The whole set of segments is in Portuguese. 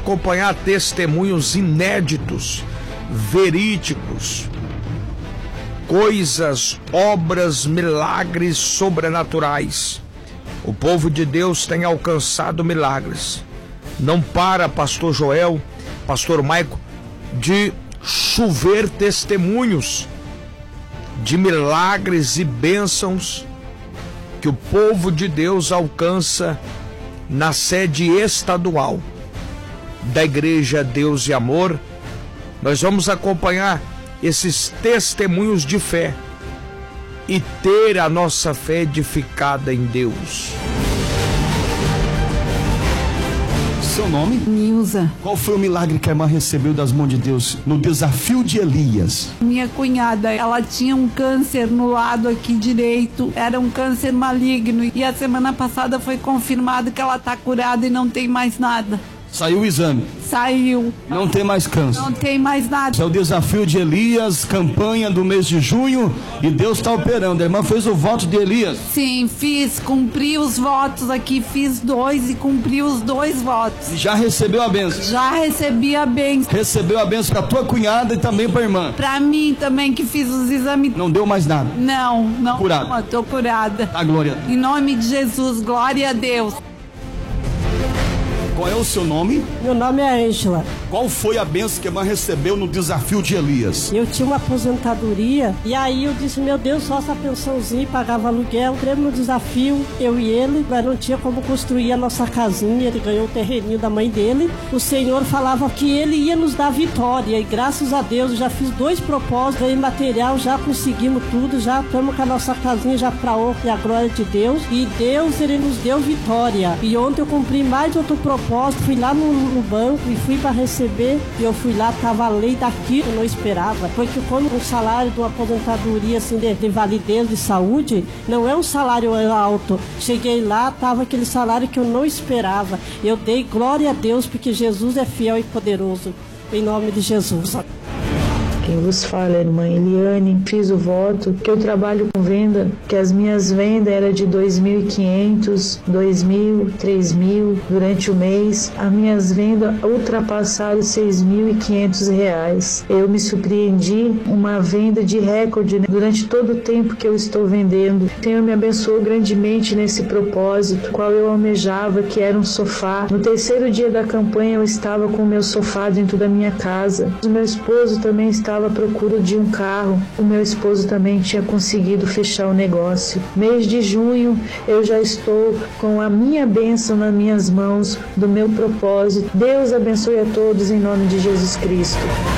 acompanhar testemunhos inéditos, verídicos, coisas, obras, milagres sobrenaturais. O povo de Deus tem alcançado milagres. Não para, pastor Joel, pastor Maico, de chover testemunhos de milagres e bênçãos que o povo de Deus alcança na sede estadual da Igreja Deus e Amor. Nós vamos acompanhar esses testemunhos de fé e ter a nossa fé edificada em Deus. Seu nome? Nilza. Qual foi o milagre que a irmã recebeu das mãos de Deus no desafio de Elias? Minha cunhada, ela tinha um câncer no lado aqui direito, era um câncer maligno, e a semana passada foi confirmado que ela está curada e não tem mais nada. Saiu o exame? Saiu. Não tem mais câncer? Não tem mais nada. Esse é o desafio de Elias, campanha do mês de junho, e Deus está operando. A irmã fez o voto de Elias? Sim, cumpri os votos aqui, fiz 2 e cumpri os 2 votos. E já recebeu a bênção? Já recebi a bênção. Recebeu a bênção para a tua cunhada e também para a irmã? Para mim também, que fiz os exames. Não deu mais nada? Não. Curada? Estou curada. A glória. Em nome de Jesus, glória a Deus. Qual é o seu nome? Meu nome é Ângela. Qual foi a bênção que a irmã recebeu no desafio de Elias? Eu tinha uma aposentadoria e aí eu disse, meu Deus, só essa pensãozinha, pagava aluguel. Entramos no desafio, eu e ele, mas não tinha como construir a nossa casinha. Ele ganhou o terreninho da mãe dele. O Senhor falava que ele ia nos dar vitória, e graças a Deus eu já fiz 2 propósitos, ganhei material, já conseguimos tudo, já estamos com a nossa casinha já para honra e a glória de Deus. E Deus, ele nos deu vitória. E ontem eu cumpri mais outro propósito, fui lá no banco e fui para receber, e eu fui lá, tava a lei daqui, eu não esperava, porque como o salário de uma aposentadoria assim, de validez de saúde, não é um salário alto. Cheguei lá, tava aquele salário que eu não esperava. Eu dei glória a Deus, porque Jesus é fiel e poderoso, em nome de Jesus. Quem vos fala é a irmã Eliane. Fiz o voto que eu trabalho com venda, que as minhas vendas eram de 2.500, 2.000, 3.000 durante o mês. As minhas vendas ultrapassaram 6.500 reais. Eu me surpreendi, uma venda de recorde, né? Durante todo o tempo que eu estou vendendo. O Senhor me abençoou grandemente nesse propósito, qual eu almejava, que era um sofá. No 3º dia da campanha eu estava com o meu sofá dentro da minha casa. O meu esposo também estava à procura de um carro. O meu esposo também tinha conseguido fechar o negócio. Mês de junho eu já estou com a minha bênção nas minhas mãos, do meu propósito. Deus abençoe a todos em nome de Jesus Cristo.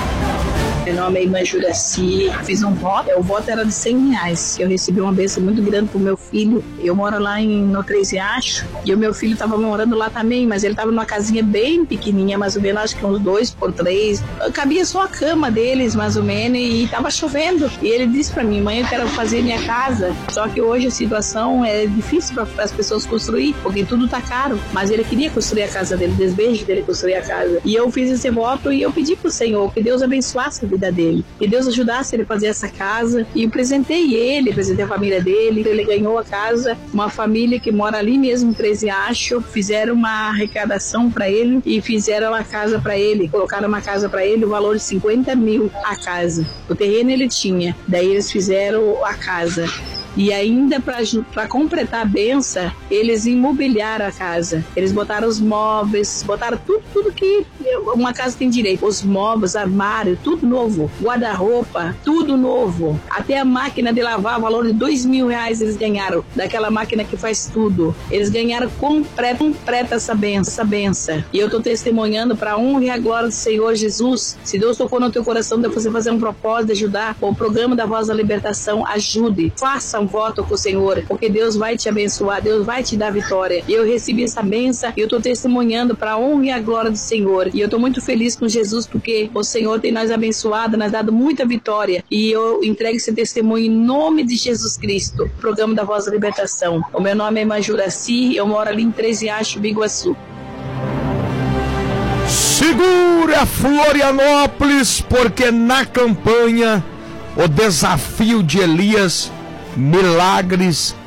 Meu nome é irmã Juraci, fiz um voto, o voto era de R$100. Eu recebi uma bênção muito grande pro meu filho. Eu moro lá no Três Riachos, e o meu filho estava morando lá também, mas ele estava numa casinha bem pequenininha, mais ou menos, acho que uns 2x3. Cabia só a cama deles, mais ou menos, e estava chovendo. E ele disse para mim, mãe, eu quero fazer minha casa, só que hoje a situação é difícil para as pessoas construir, porque tudo tá caro, mas ele queria construir a casa dele, desejo dele construir a casa. E eu fiz esse voto e eu pedi pro Senhor que Deus abençoasse a vida dele, que Deus ajudasse ele a fazer essa casa, e eu presentei ele, presentei a família dele. Ele ganhou a casa, uma família que mora ali mesmo em Três Riachos, fizeram uma arrecadação para ele e fizeram a casa para ele, colocaram uma casa para ele, o valor de 50 mil a casa. O terreno ele tinha, daí eles fizeram a casa. E ainda para completar a benção, eles imobiliaram a casa. Eles botaram os móveis, botaram tudo que uma casa tem direito. Os móveis, armário, tudo novo. Guarda-roupa, tudo novo. Até a máquina de lavar, valor de R$2.000 eles ganharam. Daquela máquina que faz tudo. Eles ganharam completa essa benção. E eu estou testemunhando para a honra e a glória do Senhor Jesus. Se Deus tocou no teu coração de você fazer um propósito de ajudar o programa da Voz da Libertação, ajude. Faça um voto com o Senhor, porque Deus vai te abençoar, Deus vai te dar vitória. E eu recebi essa bênção e eu estou testemunhando para a honra e a glória do Senhor. E eu estou muito feliz com Jesus, porque o Senhor tem nos abençoado, nos dado muita vitória. E eu entrego esse testemunho em nome de Jesus Cristo, programa da Voz da Libertação. O meu nome é irmã Juraci, eu moro ali em Três Riachos, Biguaçu. Segura Florianópolis, porque na campanha o desafio de Elias, milagres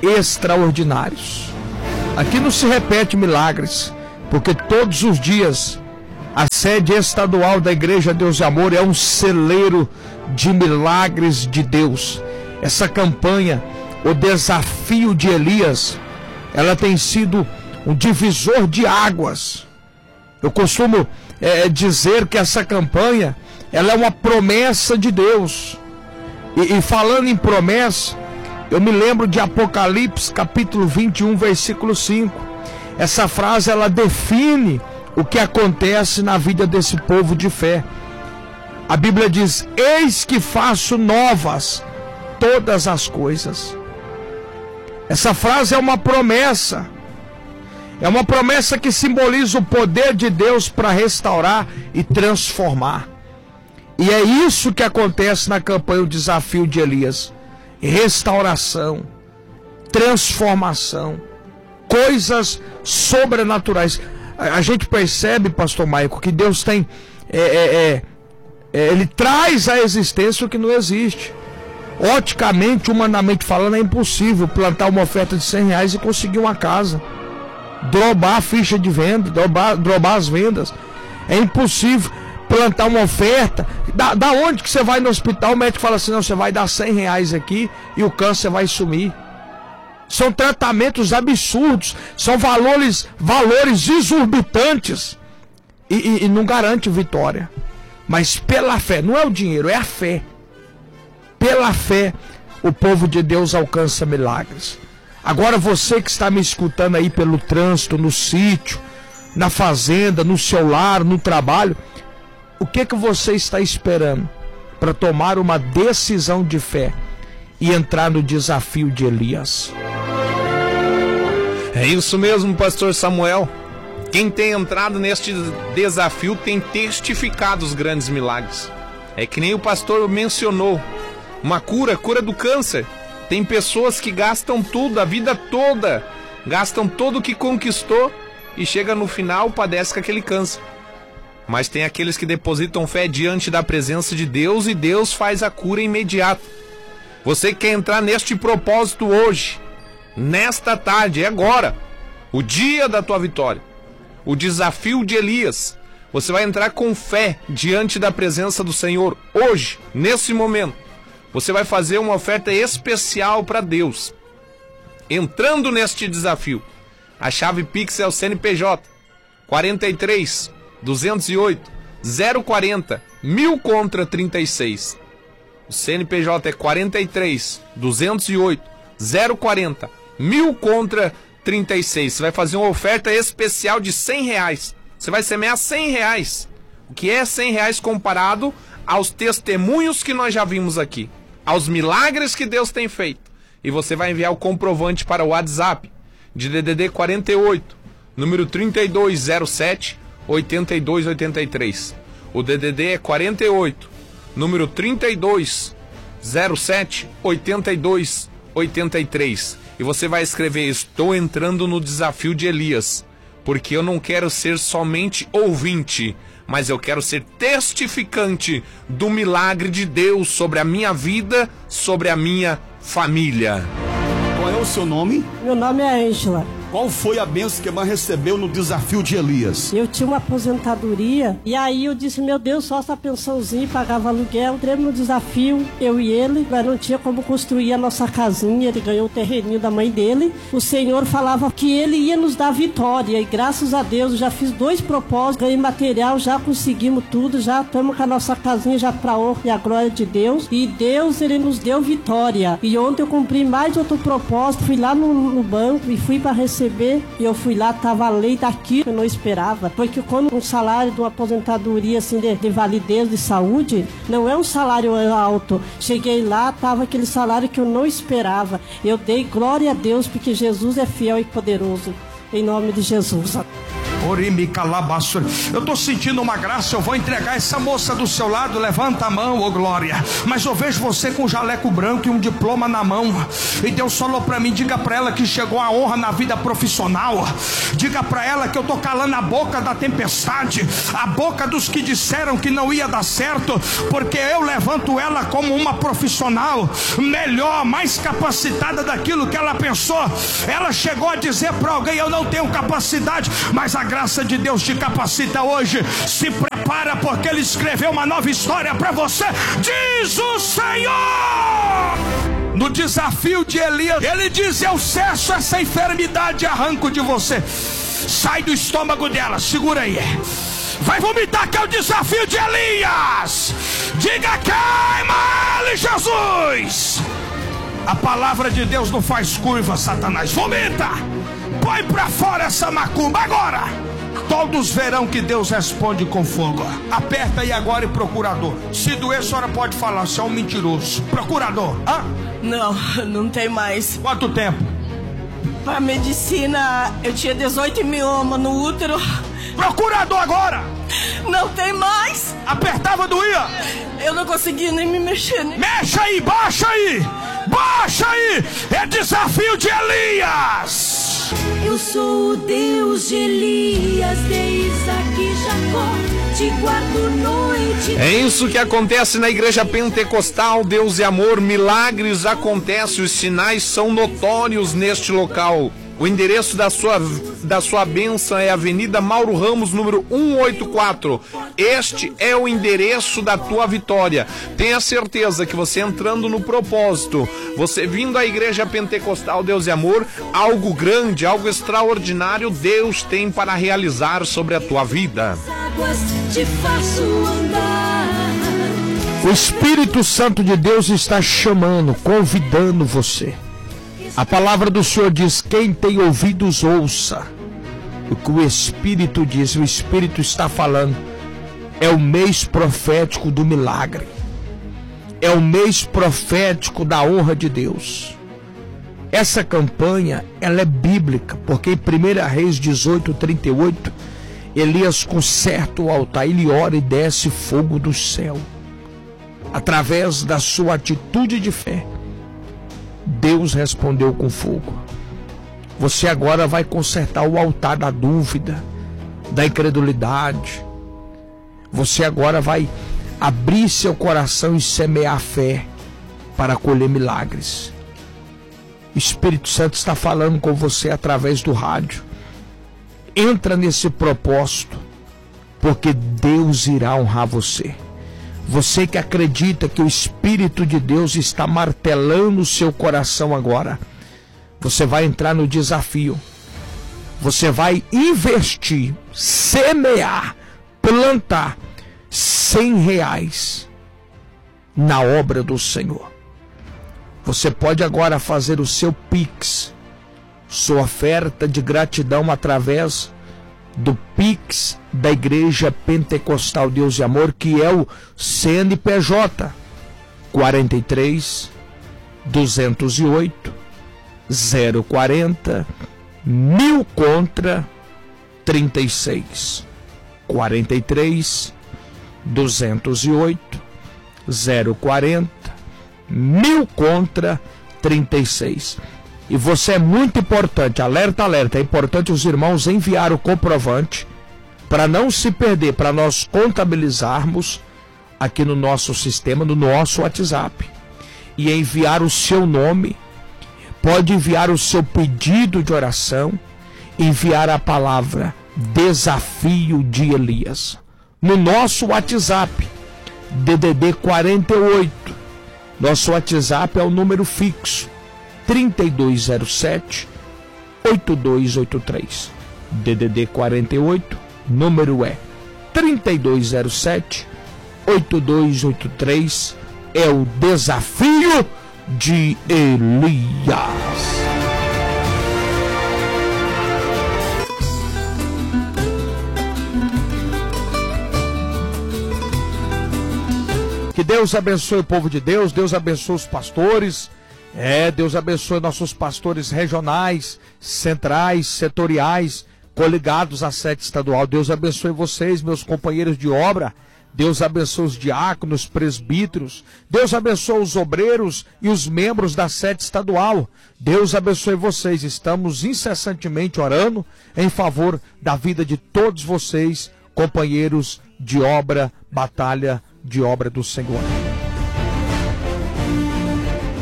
extraordinários. Aqui não se repete milagres, porque todos os dias, às sede estadual da Igreja Deus e Amor é um celeiro de milagres de Deus. Essa campanha, o desafio de Elias, ela tem sido um divisor de águas. Eu costumo dizer que essa campanha, ela é uma promessa de Deus. E falando em promessa, eu me lembro de Apocalipse, capítulo 21, versículo 5. Essa frase, ela define o que acontece na vida desse povo de fé. A Bíblia diz: eis que faço novas todas as coisas. Essa frase é uma promessa. É uma promessa que simboliza o poder de Deus para restaurar e transformar. E é isso que acontece na campanha O Desafio de Elias. Restauração, transformação, coisas sobrenaturais. A gente percebe, pastor Maico, que Deus tem Ele traz à existência o que não existe. Oticamente, humanamente falando, é impossível plantar uma oferta de R$100 e conseguir uma casa, drobar a ficha de venda, drobar as vendas. É impossível plantar uma oferta. Da onde que você vai no hospital, o médico fala assim: não, você vai dar R$100 aqui e o câncer vai sumir. São tratamentos absurdos, são valores exorbitantes e não garante vitória. Mas pela fé, não é o dinheiro, é a fé. Pela fé, o povo de Deus alcança milagres. Agora você que está me escutando aí pelo trânsito, no sítio, na fazenda, no seu lar, no trabalho, o que você está esperando para tomar uma decisão de fé e entrar no desafio de Elias? É isso mesmo, pastor Samuel. Quem tem entrado neste desafio tem testificado os grandes milagres. É que nem o pastor mencionou, uma cura do câncer. Tem pessoas que gastam tudo, a vida toda, gastam tudo o que conquistou e chega no final, padece com aquele câncer. Mas tem aqueles que depositam fé diante da presença de Deus e Deus faz a cura imediata. Você quer entrar neste propósito hoje, nesta tarde, é agora, o dia da tua vitória, o desafio de Elias. Você vai entrar com fé diante da presença do Senhor hoje, nesse momento. Você vai fazer uma oferta especial para Deus. Entrando neste desafio, a chave Pix é o CNPJ 43 208 040 1000 contra 36. O CNPJ é 43 208 040 1000 contra 36. Você vai fazer uma oferta especial de R$100. Você vai semear R$100. O que é R$100 comparado aos testemunhos que nós já vimos aqui, aos milagres que Deus tem feito. E você vai enviar o comprovante para o WhatsApp de DDD 48, número 3207 8283. O DDD é 48, número 3207 8283. E você vai escrever: estou entrando no desafio de Elias, porque eu não quero ser somente ouvinte, mas eu quero ser testificante do milagre de Deus sobre a minha vida, sobre a minha família. Qual é o seu nome? Meu nome é Ângela. Qual foi a bênção que a irmã recebeu no desafio de Elias? Eu tinha uma aposentadoria e aí eu disse: meu Deus, só essa pensãozinha, pagava aluguel. Entramos no desafio, eu e ele, mas não tinha como construir a nossa casinha. Ele ganhou o terreninho da mãe dele. O Senhor falava que ele ia nos dar vitória e graças a Deus eu já fiz 2 propósitos, ganhei material, já conseguimos tudo, já estamos com a nossa casinha já para a honra e a glória de Deus. E Deus, ele nos deu vitória. E ontem eu cumpri mais outro propósito, fui lá no banco e fui para receber. E eu fui lá, tava a lei daqui que eu não esperava, porque quando um salário de uma aposentadoria assim de validez de saúde não é um salário alto. Cheguei lá, tava aquele salário que eu não esperava. Eu dei glória a Deus porque Jesus é fiel e poderoso, em nome de Jesus. Eu tô sentindo uma graça. Eu vou entregar essa moça do seu lado. Levanta a mão, ô glória. Mas eu vejo você com um jaleco branco e um diploma na mão. E Deus falou pra mim: diga pra ela que chegou a honra na vida profissional. Diga pra ela que eu tô calando a boca da tempestade, a boca dos que disseram que não ia dar certo, porque eu levanto ela como uma profissional melhor, mais capacitada daquilo que ela pensou. Ela chegou a dizer pra alguém: eu não tenho capacidade, mas a graça de Deus te capacita hoje. Se prepara, porque Ele escreveu uma nova história para você, diz o Senhor. No desafio de Elias, Ele diz: eu cesso essa enfermidade e arranco de você. Sai do estômago dela, segura aí. Vai vomitar, que é o desafio de Elias. Diga: queima ele, Jesus. A palavra de Deus não faz curva, Satanás. Vomita. Põe pra fora essa macumba agora. Todos verão que Deus responde com fogo. Aperta aí agora, e procurador. Se doer, a senhora pode falar, você é um mentiroso. Procurador, hã? Não tem mais. Quanto tempo? Pra medicina, eu tinha 18 mioma no útero. Procurador agora. Não tem mais. Apertava, doía? Eu não conseguia nem me mexer. Mexa aí, baixa aí. Baixa aí. É desafio de Elias. Eu sou o Deus de Elias, de Isaac e Jacó, te guardo noite. É isso que acontece na Igreja Pentecostal Deus e Amor. Milagres acontecem, os sinais são notórios neste local. O endereço da sua bênção é Avenida Mauro Ramos, número 184. Este é o endereço da tua vitória. Tenha certeza que você entrando no propósito, você vindo à Igreja Pentecostal Deus e Amor, algo grande, algo extraordinário Deus tem para realizar sobre a tua vida. Te faço andar. O Espírito Santo de Deus está chamando, convidando você. A palavra do Senhor diz: quem tem ouvidos, ouça o que o Espírito diz. O Espírito está falando. É o mês profético do milagre. É o mês profético da honra de Deus. Essa campanha, ela é bíblica, porque em 1 Reis 18:38, Elias conserta o altar, ele ora e desce fogo do céu. Através da sua atitude de fé, Deus respondeu com fogo. Você agora vai consertar o altar da dúvida, da incredulidade. Você agora vai abrir seu coração e semear fé para colher milagres. O Espírito Santo está falando com você através do rádio. Entra nesse propósito, porque Deus irá honrar você. Você que acredita que o Espírito de Deus está martelando o seu coração agora, você vai entrar no desafio. Você vai investir, semear, plantar R$100 na obra do Senhor. Você pode agora fazer o seu Pix, sua oferta de gratidão através do Pix da Igreja Pentecostal Deus e Amor, que é o CNPJ 43 208 040 1000 contra 36. 43 208 040 1000 contra 36. E você é muito importante, alerta, alerta, é importante os irmãos enviar o comprovante para não se perder, para nós contabilizarmos aqui no nosso sistema, no nosso WhatsApp, e enviar o seu nome. Pode enviar o seu pedido de oração, enviar a palavra desafio de Elias no nosso WhatsApp, DDD 48. Nosso WhatsApp é o número fixo 3207-8283. DDD 48, número é 3207-8283. É o desafio de Elias. Que Deus abençoe o povo de Deus, Deus abençoe os pastores. Deus abençoe nossos pastores regionais, centrais, setoriais, coligados à sede estadual. Deus abençoe vocês, meus companheiros de obra. Deus abençoe os diáconos, presbíteros. Deus abençoe os obreiros e os membros da sede estadual. Deus abençoe vocês. Estamos incessantemente orando em favor da vida de todos vocês, companheiros de obra, batalha de obra do Senhor.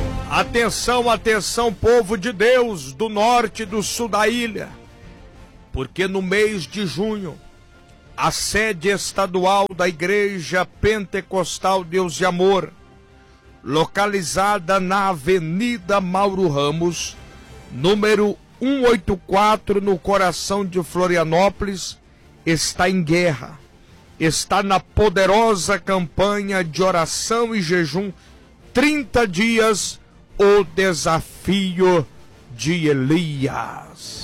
Atenção, atenção, povo de Deus, do norte e do sul da ilha. porque no mês de junho, a sede estadual da Igreja Pentecostal Deus de Amor, localizada na Avenida Mauro Ramos, número 184, no coração de Florianópolis, está em guerra. Está na poderosa campanha de oração e jejum 30 dias, o desafio de Elias.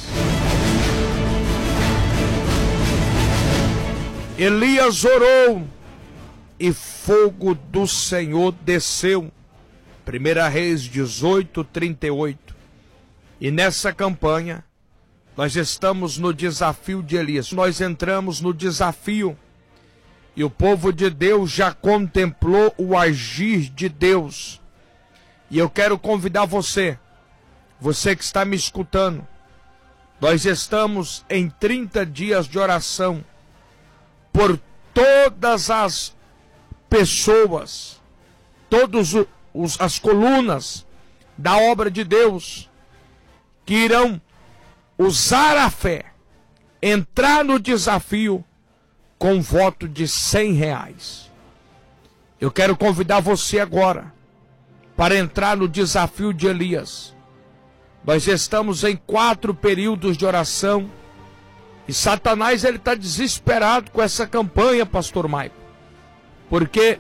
Elias orou e fogo do Senhor desceu. 1 Reis 18, 38. E nessa campanha, nós estamos no desafio de Elias. Nós entramos no desafio e o povo de Deus já contemplou o agir de Deus. E eu quero convidar você que está me escutando. Nós estamos em 30 dias de oração por todas as pessoas, todas as colunas da obra de Deus, que irão usar a fé, entrar no desafio com um voto de R$100. Eu quero convidar você agora para entrar no desafio de Elias. Nós estamos em 4 períodos de oração e Satanás ele está desesperado com essa campanha, pastor Maico, porque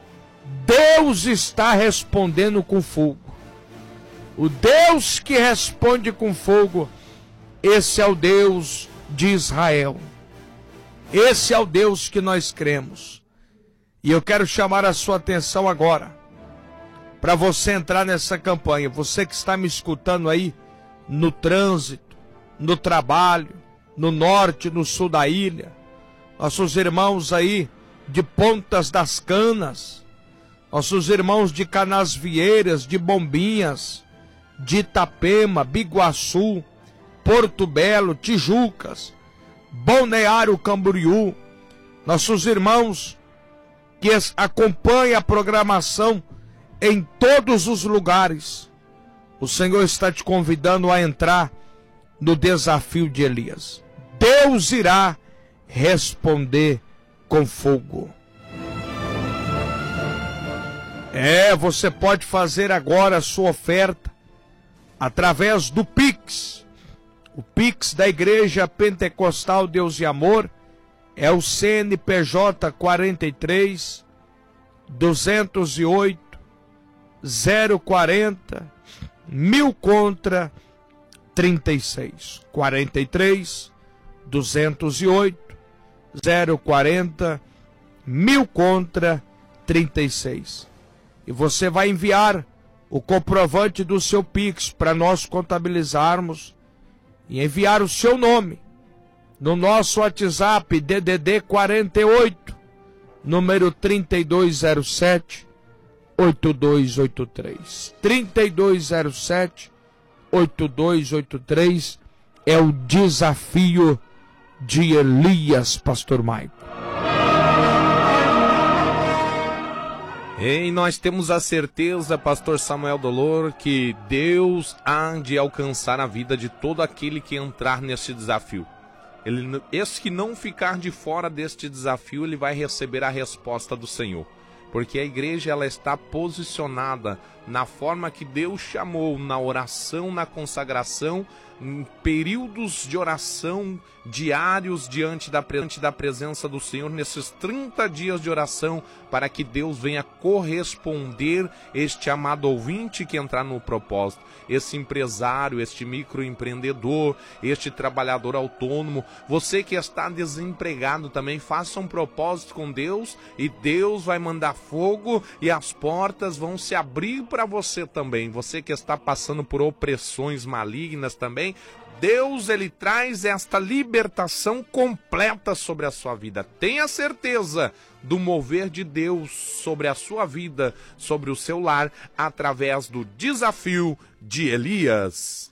Deus está respondendo com fogo. O Deus que responde com fogo, esse é o Deus de Israel. Esse é o Deus que nós cremos. E eu quero chamar a sua atenção agora para você entrar nessa campanha. Você que está me escutando aí no trânsito, no trabalho, no norte, no sul da ilha, nossos irmãos aí de Pontas das Canas, nossos irmãos de Canasvieiras, de Bombinhas, de Itapema, Biguaçu, Porto Belo, Tijucas, Balneário Camboriú, nossos irmãos que acompanham a programação em todos os lugares. O Senhor está te convidando a entrar no desafio de Elias. Deus irá responder com fogo. Você pode fazer agora a sua oferta através do Pix. O Pix da Igreja Pentecostal Deus e Amor é o CNPJ 43 208 040 1000 contra 36. 43 208 040 1000 contra 36. E você vai enviar o comprovante do seu Pix para nós contabilizarmos e enviar o seu nome no nosso WhatsApp DDD 48, número 3207 8283. 3207 8283 é o desafio de Elias, pastor Maico. E nós temos a certeza, pastor Samuel Dolor, que Deus há de alcançar a vida de todo aquele que entrar neste desafio. Esse que não ficar de fora deste desafio, ele vai receber a resposta do Senhor. Porque a igreja ela está posicionada na forma que Deus chamou, na oração, na consagração, em períodos de oração diários diante da presença do Senhor, nesses 30 dias de oração, para que Deus venha corresponder este amado ouvinte que entrar no propósito, esse empresário, este microempreendedor, este trabalhador autônomo, você que está desempregado também, faça um propósito com Deus e Deus vai mandar fogo e as portas vão se abrir para você também. Você que está passando por opressões malignas também, Deus ele traz esta libertação completa sobre a sua vida. Tenha certeza do mover de Deus sobre a sua vida, sobre o seu lar, através do desafio de Elias.